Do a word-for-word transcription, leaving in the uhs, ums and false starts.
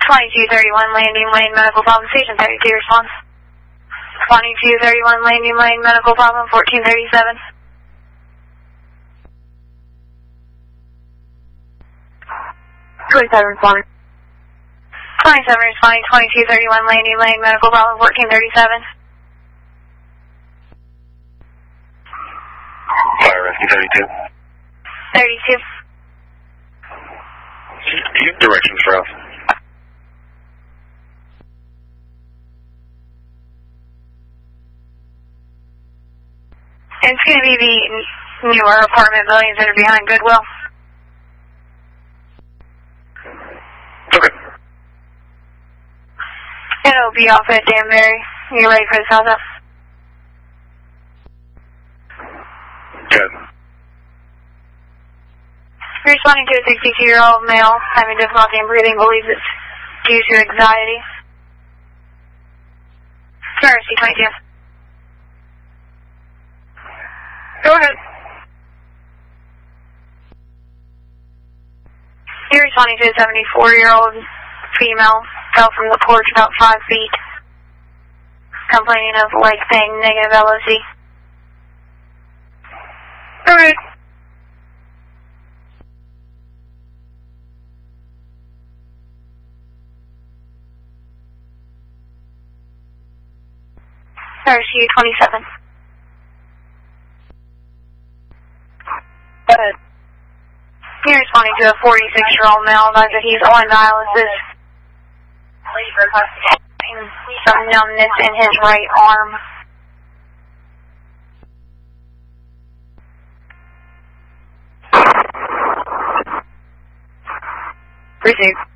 twenty-two thirty-one landing lane, medical problem, station thirty-two response. twenty-two thirty-one landing lane, medical problem, fourteen thirty-seven. twenty-seven responding. twenty-seven responding, twenty-two thirty-one landing lane, medical problem, fourteen thirty-seven. Fire rescue thirty-two. thirty-two. You have directions for us. It's going to be the newer apartment buildings that are behind Goodwill. Okay. It'll be off at Danbury. You ready for the south up? Good. Responding to a sixty-two-year-old male having difficulty in breathing, believes it's due to anxiety. Emergency twenty-two. Go ahead. You're responding to a seventy-four-year-old female, fell from the porch about five feet, complaining of leg pain, negative L O C. Go ahead. R C U twenty-seven. Go ahead. You're responding to a forty-six-year-old male, advised that he's on dialysis. Some numbness in his right arm. Received.